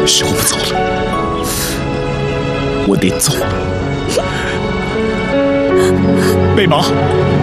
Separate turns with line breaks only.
时候不早了，我得走了。魏毛。